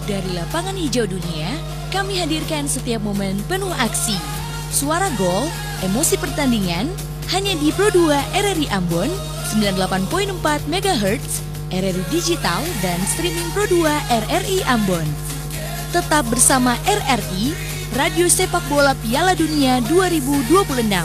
Dari lapangan hijau dunia, kami hadirkan setiap momen penuh aksi. Suara gol, emosi pertandingan, hanya di Pro 2 RRI Ambon, 98.4 MHz, RRI Digital, dan streaming Pro 2 RRI Ambon. Tetap bersama RRI, Radio Sepak Bola Piala Dunia 2026.